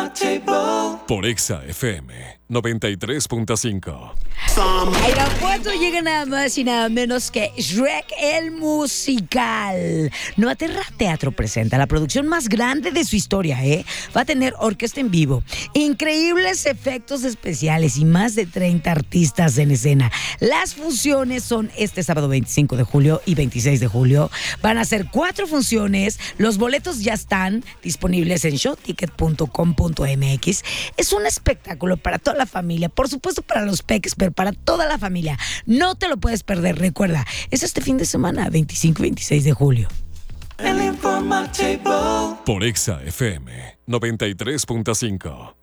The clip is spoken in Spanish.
Por Exa FM 93.5. A Irapuato llega nada más y nada menos que Shrek el musical. Novaterra Teatro presenta la producción más grande de su historia, ¿eh? Va a tener orquesta en vivo, increíbles efectos especiales y más de 30 artistas en escena. Las funciones son este sábado 25 de julio y 26 de julio. Van a ser 4 funciones. Los boletos ya están disponibles en showticket.com.mx. Es un espectáculo para toda la familia, por supuesto para los peques, pero para toda la familia. No te lo puedes perder, recuerda, es este fin de semana, 25 y 26 de julio. Por Exa FM 93.5.